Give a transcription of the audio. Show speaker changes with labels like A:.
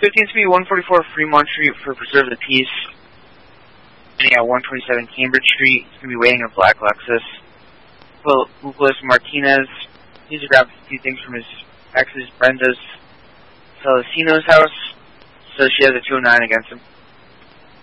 A: 15's going to be 144 Fremont Street for Preserve the Peace. And at 127 Cambridge Street, he's going to be waiting in a black Lexus. Nicholas Martinez, he's grabbed a few things from his ex's Brenda's Celestino's house, so she has a 209 against him.